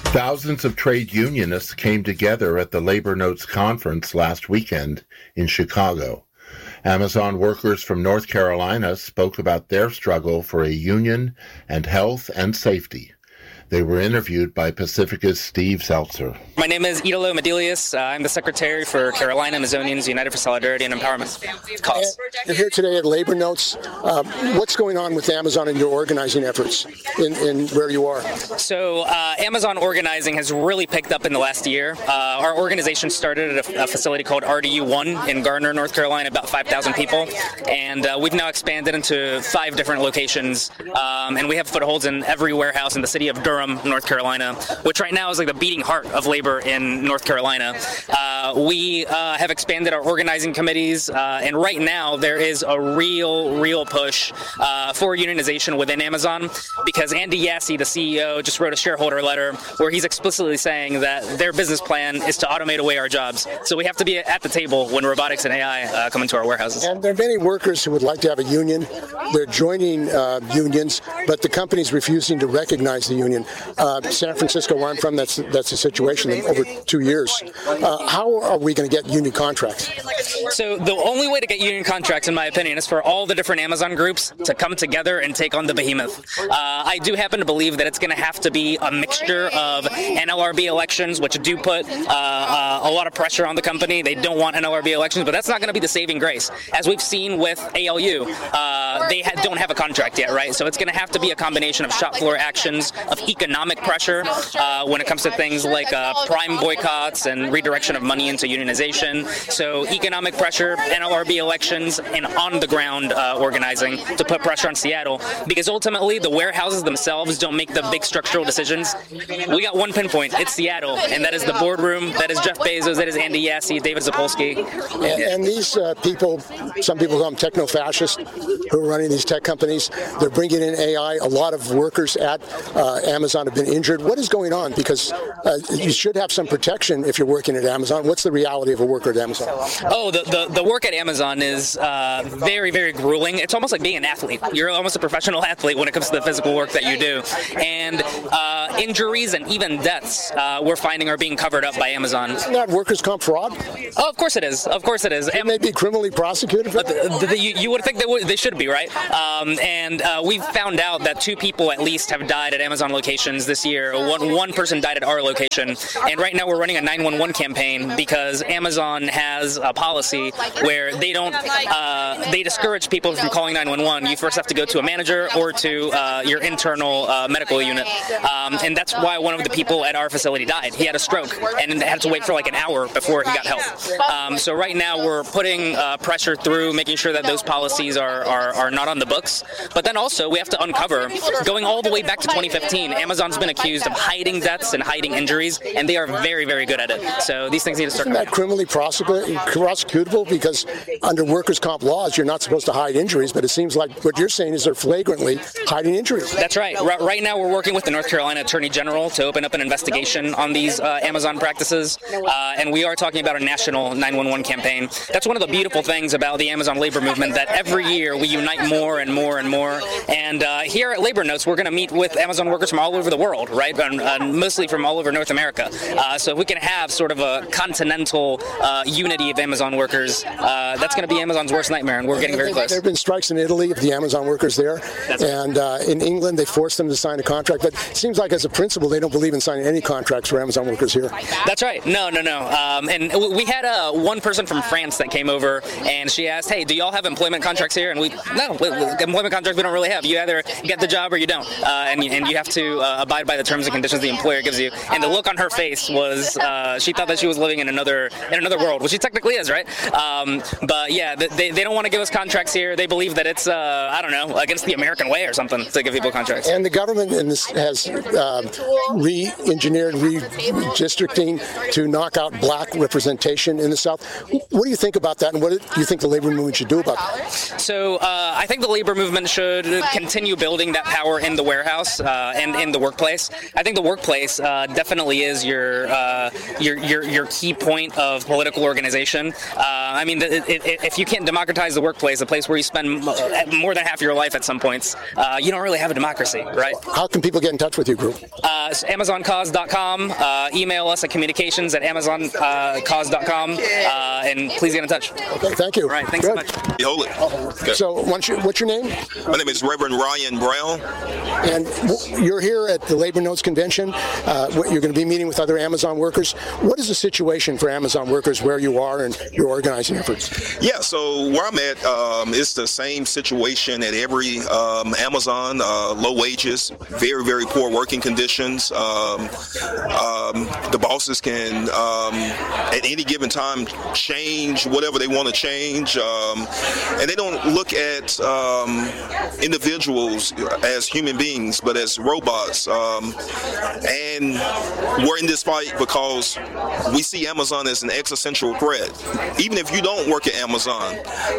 Thousands of trade unionists came together at the Labor Notes Conference last weekend in Chicago. Amazon workers from North Carolina spoke about their struggle for a union and health and safety. They were interviewed by Pacifica's Steve Zeltzer. My name is Idolo Medelius. I'm the Secretary for Carolina Amazonians United for Solidarity and Empowerment cause. You're here today at Labor Notes. What's going on with Amazon and your organizing efforts in where you are? So Amazon organizing has really picked up in the last year. Our organization started at a facility called RDU1 in Garner, North Carolina, about 5,000 people. And we've now expanded into 5 different locations. And we have footholds in every warehouse in the city of Durham, North Carolina, which right now is like the beating heart of labor in North Carolina. We have expanded our organizing committees, and right now there is a real push for unionization within Amazon, because Andy Jassy, the CEO, just wrote a shareholder letter where he's explicitly saying that their business plan is to automate away our jobs. So we have to be at the table when robotics and AI come into our warehouses. And there are many workers who would like to have a union. They're joining unions, but the company's refusing to recognize the union. San Francisco, where I'm from, that's the situation in over 2 years. How are we going to get union contracts? So the only way to get union contracts, in my opinion, is for all the different Amazon groups to come together and take on the behemoth. I do happen to believe that it's going to have to be a mixture of NLRB elections, which do put a lot of pressure on the company. They don't want NLRB elections, but that's not going to be the saving grace. As we've seen with ALU, they don't have a contract yet, right? So it's going to have to be a combination of shop floor actions, of economic pressure when it comes to things like prime boycotts and redirection of money into unionization. So economic pressure, NLRB elections, and on-the-ground organizing to put pressure on Seattle, because ultimately the warehouses themselves don't make the big structural decisions. We got one pinpoint. It's Seattle, and that is the boardroom. That is Jeff Bezos. That is Andy Jassy, David Zapolsky. And these people, some people call them techno-fascists, who are running these tech companies, they're bringing in AI. A lot of workers at Amazon have been injured. What is going on? Because you should have some protection if you're working at Amazon. What's the reality of a worker at Amazon? Oh, the work at Amazon is very grueling. It's almost like being an athlete. You're almost a professional athlete when it comes to the physical work that you do. And injuries and even deaths we're finding are being covered up by Amazon. Isn't that workers' comp fraud? Oh, of course it is. Of course it is. Shouldn't they be criminally prosecuted for that? You would think they should be, right? And we've found out that 2 people at least have died at Amazon locations this year. One person died at our location, and right now we're running a 911 campaign because Amazon has a policy where they discourage people from calling 911. You first have to go to a manager or to your internal medical unit, and that's why one of the people at our facility died. He had a stroke and had to wait for like an hour before he got help. So right now we're putting pressure through, making sure that those policies are not on the books. But then also we have to uncover, going all the way back to 2015, Amazon's been accused of hiding deaths and hiding injuries, and they are very good at it. So these things need to start. Isn't that criminally prosecutable? Because under workers' comp laws, you're not supposed to hide injuries, but it seems like what you're saying is they're flagrantly hiding injuries. That's right. Right now we're working with the North Carolina Attorney General to open up an investigation on these Amazon practices, and we are talking about a national 911 campaign. That's one of the beautiful things about the Amazon labor movement, that every year we unite more and more and more. And here at Labor Notes, we're going to meet with Amazon workers from all over the world, right? And mostly from all over North America. So if we can have sort of a continental unity of Amazon workers, that's going to be Amazon's worst nightmare, and we're getting very close. There have been strikes in Italy of the Amazon workers there, and in England they forced them to sign a contract, but it seems like as a principle they don't believe in signing any contracts for Amazon workers here. That's right. No. And we had one person from France that came over, and she asked, hey, do y'all have employment contracts here? And no, employment contracts we don't really have. You either get the job or you don't, and you have to abide by the terms and conditions the employer gives you. And the look on her face was she thought that she was living in another world, which she technically is, right? But yeah, they don't want to give us contracts here. They believe that it's I don't know, against the American way or something to give people contracts. And the government has re-engineered redistricting to knock out black representation in the South. What do you think about that, and what do you think the labor movement should do about that? So I think the labor movement should continue building that power in the warehouse and in the workplace. I think the workplace definitely is your key point of political organization. I mean, if you can't democratize the workplace, a place where you spend more than half your life at some points, you don't really have a democracy, right? How can people get in touch with you, Group? AmazonCause.com. Email us at communications@AmazonCause.com. And please get in touch. Okay, thank you. All right, thanks so much. Hold it. Okay. So, what's your name? My name is Reverend Ryan Brown. And you're here at the Labor Notes Convention. You're going to be meeting with other Amazon workers. What is the situation for Amazon workers where you are and your organizing efforts? Yeah, so where I'm at, it's the same situation at every Amazon. Low wages, very, very poor working conditions. The bosses can, at any given time, change whatever they want to change. And they don't look at individuals as human beings, but as robots. And we're in this fight because we see Amazon as an existential threat. Even if you don't work at Amazon,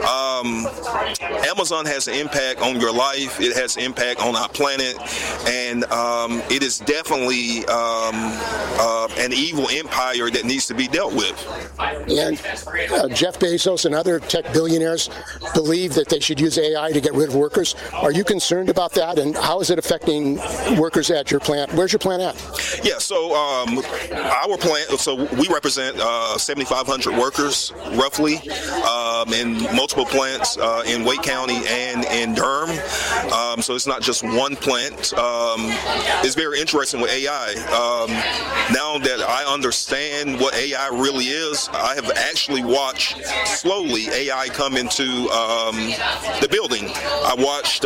Amazon has an impact on your life. It has an impact on our planet, and it is definitely an evil empire that needs to be dealt with. And Jeff Bezos and other tech billionaires believe that they should use AI to get rid of workers. Are you concerned about that, and how is it affecting workers at your plant? Where's your plant at? Yeah, so our plant, so we represent 7,500 workers, roughly, in multiple plants in Wake County and in Durham. So it's not just one plant. It's very interesting with AI. Now that I understand what AI really is, I have actually watched slowly AI come into the building. I watched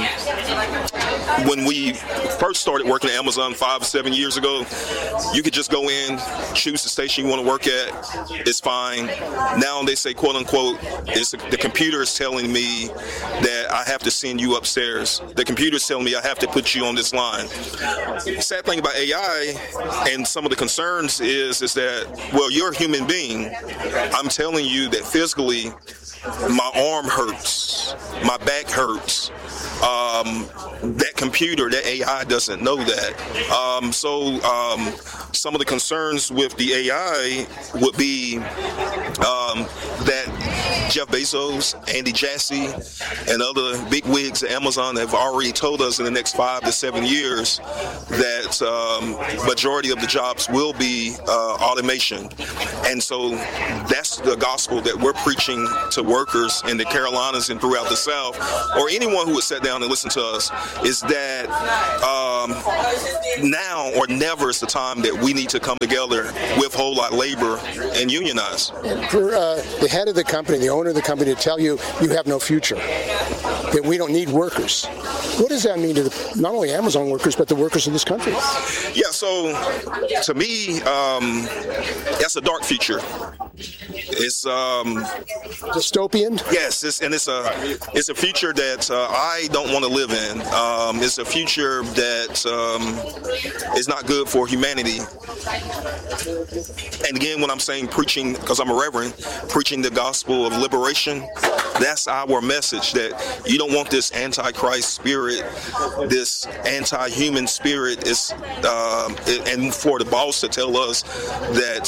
when we first started working at Amazon 5 or 7 years ago, you could just go in, choose the station you want to work at, it's fine. Now they say, quote unquote, the computer is telling me that I have to send you upstairs. The computer is telling me I have to put you on this line. The sad thing about AI and some of the concerns is that, well, you're a human being. I'm telling you that physically my arm hurts, my back hurts. That computer, that AI doesn't know that. So some of the concerns with the AI would be that Jeff Bezos, Andy Jassy, and other big wigs at Amazon have already told us in the next 5 to 7 years that majority of the jobs will be automation. And so that's the gospel that we're preaching to workers in the Carolinas and throughout the South, or anyone who would sit down and listen to us, is that now or never is the time that we need to come together with Whole Lot Labor and unionize. For the head of the company, the owner of the company, to tell you you have no future, that we don't need workers, what does that mean to not only Amazon workers, but the workers in this country? Yeah, so to me, that's a dark future. It's dystopian. Yes, it's a future that I don't want to live in. It's a future that is not good for humanity. And again, when I'm saying preaching, because I'm a reverend, preaching the gospel of liberation, that's our message, that you don't want this antichrist spirit, this anti-human spirit, and for the boss to tell us that,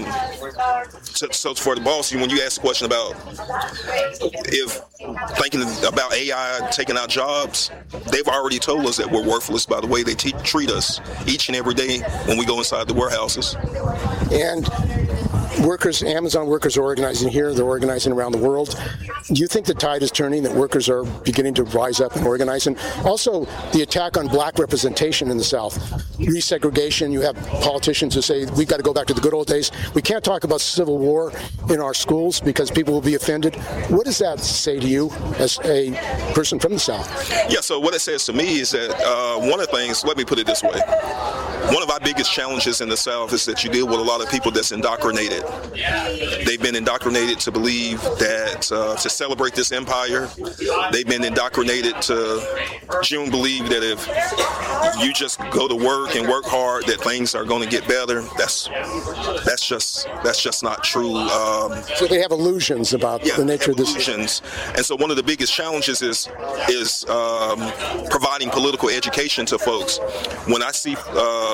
so for the boss, when you ask the question about if thinking about AI taking our jobs, they've already told us that we're worthless by the way they treat us each and every day when we go inside the warehouses. And workers, Amazon workers are organizing here, they're organizing around the world. Do you think the tide is turning, that workers are beginning to rise up and organize? And also the attack on black representation in the South, resegregation. You have politicians who say we've got to go back to the good old days. We can't talk about civil war in our schools because people will be offended. What does that say to you as a person from the South? Yeah, so what it says to me is that one of the things, let me put it this way. One of our biggest challenges in the South is that you deal with a lot of people that's indoctrinated. They've been indoctrinated to believe that, to celebrate this empire. They've been indoctrinated to believe that if you just go to work and work hard, that things are going to get better. That's just not true. So they have illusions about the nature of this. Illusions. And so one of the biggest challenges is providing political education to folks. When I see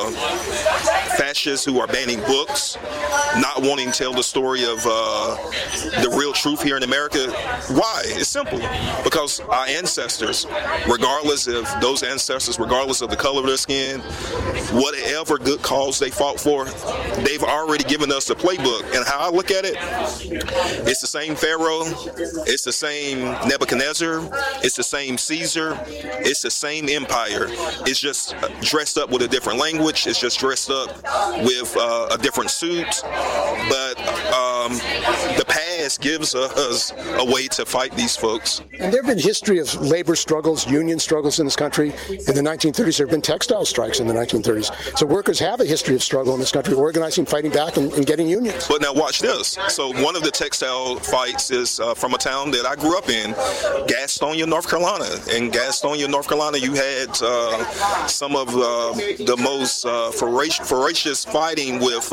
fascists who are banning books, not wanting to tell the story of the real truth here in America. Why? It's simple. Because our ancestors, regardless of the color of their skin, whatever good cause they fought for, they've already given us the playbook. And how I look at it, it's the same Pharaoh, it's the same Nebuchadnezzar, it's the same Caesar, it's the same empire. It's just dressed up with a different language, it's just dressed up with a different suit. But the past gives us a way to fight these folks. And there have been history of labor struggles, union struggles in this country. In the 1930s, there have been textile strikes in the 1930s. So workers have a history of struggle in this country, organizing, fighting back, and getting unions. But now watch this. So one of the textile fights is from a town that I grew up in, Gastonia, North Carolina. In Gastonia, North Carolina, you had some of the most ferocious fighting with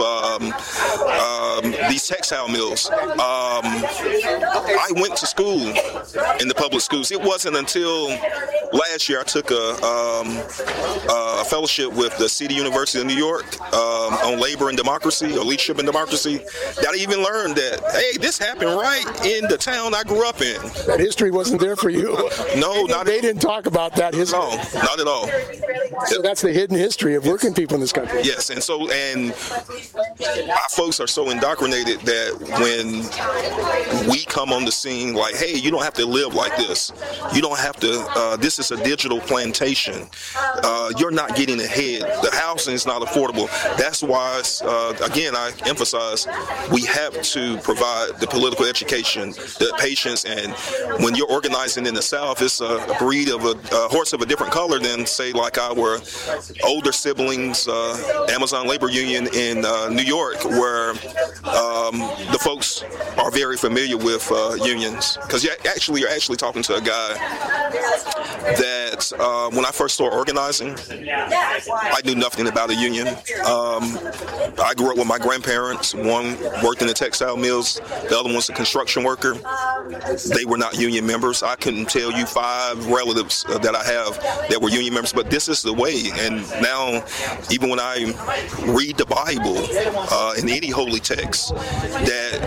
these textile mills. I went to school in the public schools. It wasn't until last year I took a fellowship with the City University of New York on labor and democracy, or leadership and democracy, that I even learned that, hey, this happened right in the town I grew up in. That history wasn't there for you. No, they didn't talk about that history. No, not at all. So that's the hidden history of working people in this country. Yes, and our folks are so indoctrinated that when we come on the scene, like, hey, you don't have to live like this. You don't have to, this is a digital plantation. You're not getting ahead. The housing is not affordable. That's why, again, I emphasize, we have to provide the political education, the patience, and when you're organizing in the South, it's a breed of a horse of a different color than, say, like our older siblings, Amazon Labor Union in New York, where the folks are very familiar with unions. Because you're actually talking to a guy that when I first started organizing, I knew nothing about a union. I grew up with my grandparents. One worked in the textile mills, the other one's a construction worker. They were not union members. I couldn't tell you 5 relatives that I have that were union members, but this is the way. And now, even when I read the Bible in any holy text, that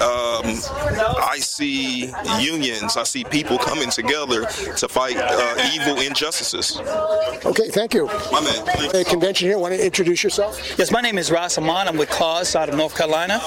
I see unions, I see people coming together to fight evil injustices. Okay, thank you. My man. The convention here, want to introduce yourself? Yes, my name is Ras Aman. I'm with Cause out of North Carolina.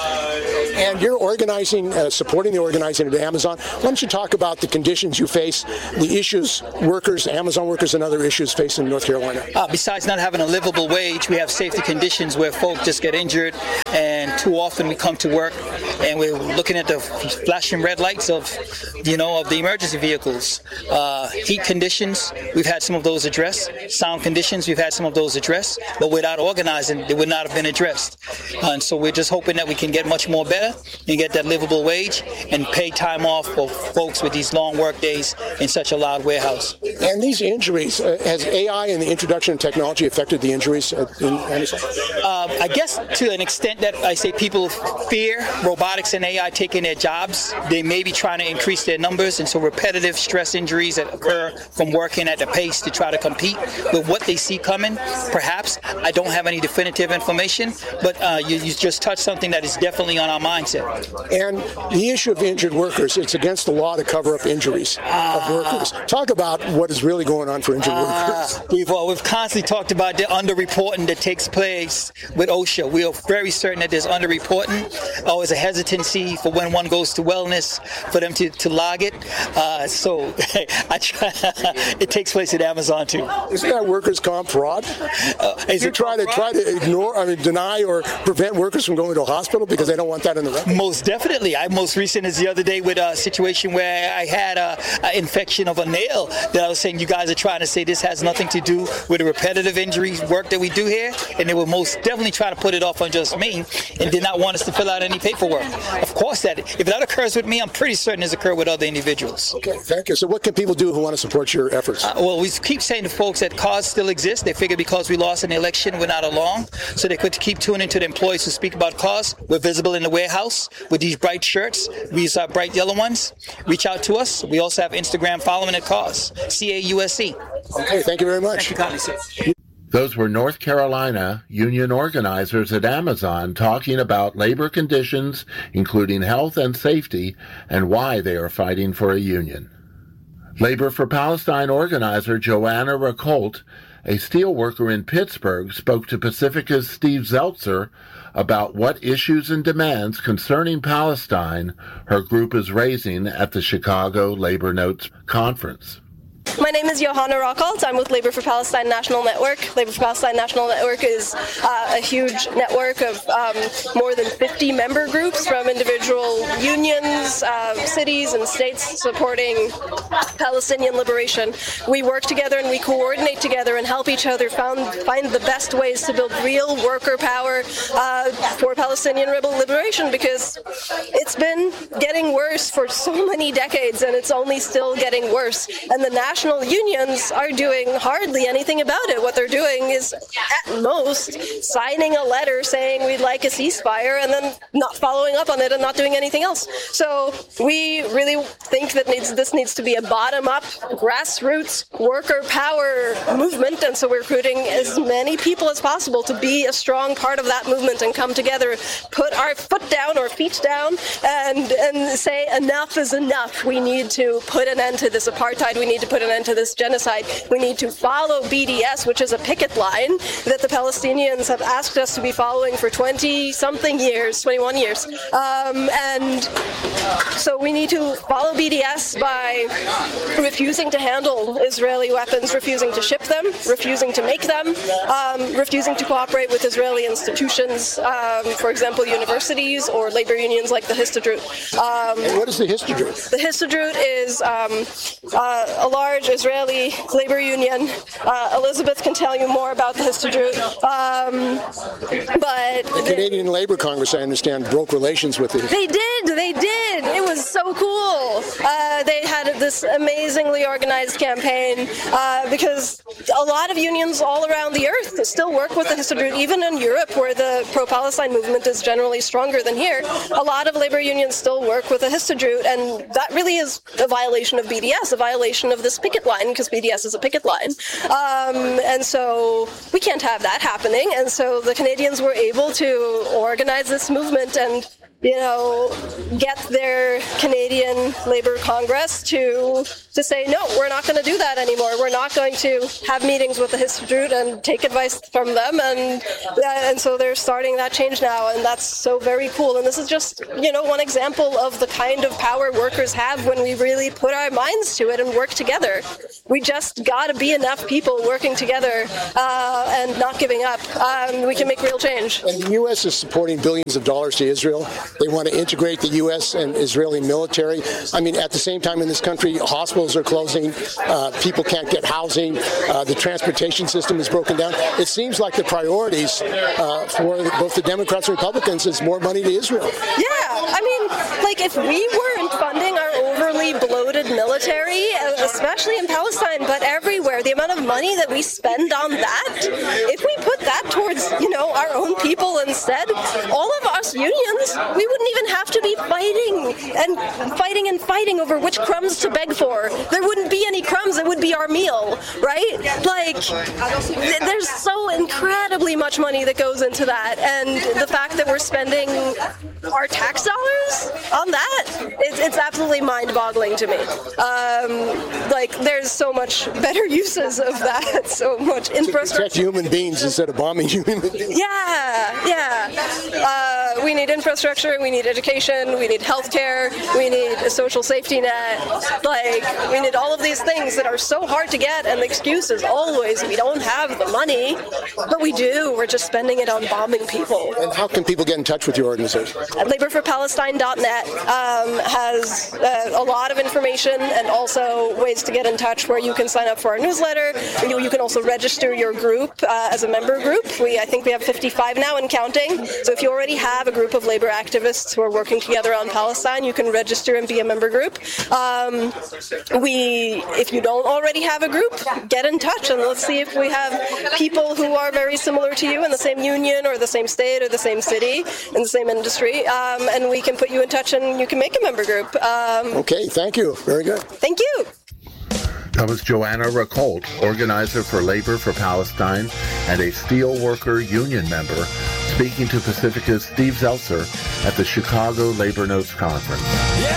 And you're organizing, supporting the organizing at Amazon. Why don't you talk about the conditions you face, the issues workers, Amazon workers, and other issues facing North Carolina? Besides not having a livable wage, we have safety conditions where folk just get injured, and too often we come to work and we're looking at the flashing red lights of the emergency vehicles. Heat conditions, we've had some of those addressed. Sound conditions, we've had some of those addressed. But without organizing, they would not have been addressed. And so we're just hoping that we can get much more better and get that livable wage and pay time off for folks with these long work days in such a loud warehouse. And these injuries, has AI and the introduction of technology affected the injuries in Amazon? I guess to an extent that I say people fear robotics and AI taking their jobs. They may be trying to increase their numbers, and so repetitive stress injuries that occur from working at the pace to try to compete with what they see coming. Perhaps I don't have any definitive information, but you just touched something that is definitely on our mindset. And the issue of injured workers, it's against the law to cover up injuries of workers. Talk about what is really going on for injured workers. We've constantly talked about the underreporting that takes place with OSHA. We are very certain that there's underreporting. Always a hesitancy for when one goes to wellness for them to log it. So I try. It takes place at Amazon too. Isn't that workers' comp fraud? You try to ignore, deny or prevent workers from going to a hospital because they don't want that in the record? Most definitely. Most recent is the other day with a situation where I had an infection of a nail that I was saying you guys are trying to say this has nothing to do with the repetitive injuries work that we do here, and they were most definitely trying to put it off on just me and did not want us to fill out any paperwork. Of course, if that occurs with me, I'm pretty certain it's occurred with other individuals. Okay, thank you. So what can people do who want to support your efforts? Well, we keep saying to folks that Cause still exists. They figure because we lost an election, we're not alone. So they could keep tuning to the employees who speak about Cause. We're visible in the warehouse with these bright shirts. These are bright yellow ones. Reach out to us. We also have Instagram following at Cause, CAUSE. Okay, thank you very much. Thank you, Those were North Carolina union organizers at Amazon talking about labor conditions, including health and safety, and why they are fighting for a union. Labor for Palestine organizer Joanna Racolt, a steelworker in Pittsburgh, spoke to Pacifica's Steve Zeltzer about what issues and demands concerning Palestine her group is raising at the Chicago Labor Notes Conference. My name is Johanna Racolt. I'm with Labor for Palestine National Network. Labor for Palestine National Network is a huge network of more than 50 member groups from individual unions, cities, and states supporting Palestinian liberation. We work together and we coordinate together and help each other find the best ways to build real worker power for Palestinian liberation, because it's been getting worse for so many decades and it's only still getting worse. And the national unions are doing hardly anything about it. What they're doing is, at most, signing a letter saying we'd like a ceasefire and then not following up on it and not doing anything else. So we really think that this needs to be a bottom-up, grassroots worker power movement, and so we're recruiting as many people as possible to be a strong part of that movement and come together, put our foot down or feet down, and say enough is enough. We need to put an end to this apartheid. We need to put an end to this genocide. We need to follow BDS, which is a picket line that the Palestinians have asked us to be following for 20-something years, 21 years. And so we need to follow BDS by refusing to handle Israeli weapons, refusing to ship them, refusing to make them, refusing to cooperate with Israeli institutions, for example, universities or labor unions like the Histadrut. And what is the Histadrut? The Histadrut is a large Israeli labor union. Elizabeth can tell you more about the Histadrut. But the Canadian Labour Congress, I understand, broke relations with it. They did. It was so cool. They had this amazingly organized campaign because a lot of unions all around the earth still work with the Histadrut, even in Europe, where the pro-Palestine movement is generally stronger than here. A lot of labor unions still work with the Histadrut, and that really is a violation of BDS, a violation of this picket line, because BDS is a picket line. And so we can't have that happening. And so the Canadians were able to organize this movement and, get their Canadian Labour Congress to say, no, we're not going to do that anymore. We're not going to have meetings with the Histadrut and take advice from them. And so they're starting that change now, and that's so very cool. And this is just, one example of the kind of power workers have when we really put our minds to it and work together. We just got to be enough people working together and not giving up. We can make real change. And the U.S. is supporting billions of dollars to Israel. They want to integrate the U.S. and Israeli military. I mean, at the same time in this country, hospitals are closing. People can't get housing. The transportation system is broken down. It seems like the priorities for both the Democrats and Republicans is more money to Israel. Yeah, I mean, if we weren't funding our overly bloated military, especially in Palestine, but everywhere, the amount of money that we spend on that, if we put that towards, our own people instead, all of us unions, we wouldn't even have to be fighting over which crumbs to beg for. There wouldn't be any crumbs. It would be our meal, right? There's so incredibly much money that goes into that, and the fact that we're spending our tax dollars on that, it's absolutely mind-boggling to me. There's so much better uses of that, so much infrastructure. To protect human beings instead of bombing human beings. Yeah. We need infrastructure, we need education, we need healthcare, we need a social safety net. We need all of these things that are so hard to get, and the excuse is always we don't have the money, but we do. We're just spending it on bombing people. And how can people get in touch with your organization? LaborForPalestine.net has a lot of information and also ways to get in touch where you can sign up for our newsletter. You can also register your group as a member group. I think we have 55 now and counting. So if you already have a group of labor activists who are working together on Palestine, you can register and be a member group. If you don't already have a group, get in touch and let's see if we have people who are very similar to you in the same union or the same state or the same city in the same industry, and we can put you in touch and you can make a member group. Okay, thank you. Very good. Thank you. That was Joanna Racolt, organizer for Labor for Palestine and a steelworker union member, speaking to Pacifica's Steve Zeltzer at the Chicago Labor Notes Conference.